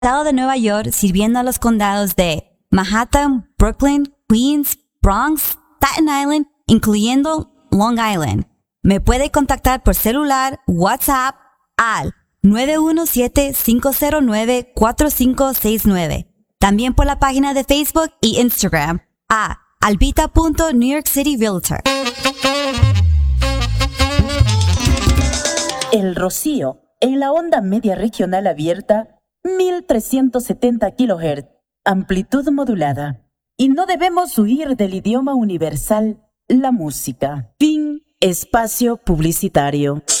Estado de Nueva York sirviendo a los condados de Manhattan, Brooklyn, Queens, Bronx, Staten Island, incluyendo Long Island. Me puede contactar por celular, WhatsApp al 917-509-4569. También por la página de Facebook y Instagram a albita.newyorkcityrealtor. El Rocío, en la onda media regional abierta, 1370 kHz, amplitud modulada. Y no debemos huir del idioma universal, la música. Fin espacio publicitario.